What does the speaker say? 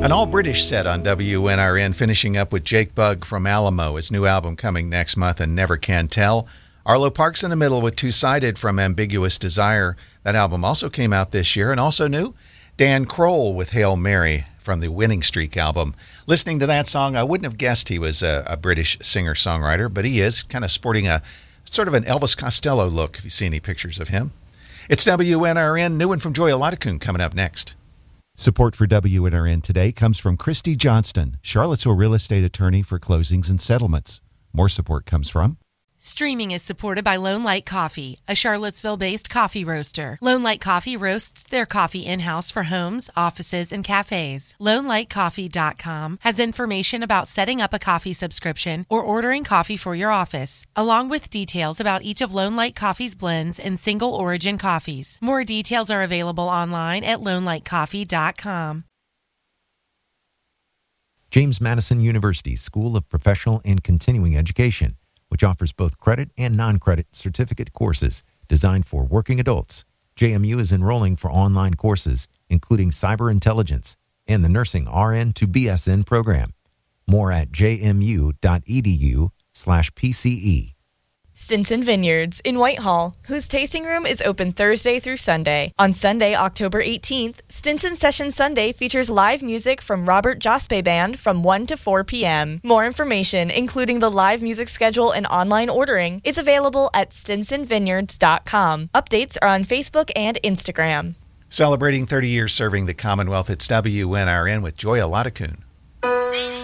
An all-British set on WNRN, finishing up with Jake Bugg from Alamo. His new album coming next month, and Never Can Tell. Arlo Parks in the middle with Two-Sided from Ambiguous Desire. That album also came out this year. And also new, Dan Kroll with Hail Mary from the Winning Streak album. Listening to that song, I wouldn't have guessed he was a British singer-songwriter, but he is, kind of sporting a sort of an Elvis Costello look, if you see any pictures of him. It's WNRN, new one from Joy Olatakun coming up next. Support for WNRN today comes from Christy Johnston, Charlottesville real estate attorney for closings and settlements. More support comes from Streaming is supported by Lone Light Coffee, a Charlottesville-based coffee roaster. Lone Light Coffee roasts their coffee in-house for homes, offices, and cafes. LoneLightCoffee.com has information about setting up a coffee subscription or ordering coffee for your office, along with details about each of Lone Light Coffee's blends and single-origin coffees. More details are available online at LoneLightCoffee.com. James Madison University's School of Professional and Continuing Education, which offers both credit and non-credit certificate courses designed for working adults. JMU is enrolling for online courses, including cyber intelligence and the nursing RN to BSN program. More at jmu.edu/PCE. Stinson Vineyards in Whitehall, whose tasting room is open Thursday through Sunday. On Sunday, October 18th, Stinson Session Sunday features live music from Robert Jospe Band from 1 to 4 p.m. More information, including the live music schedule and online ordering, is available at stinsonvineyards.com. Updates are on Facebook and Instagram. Celebrating 30 years serving the Commonwealth, it's WNRN with Joy Olatakun.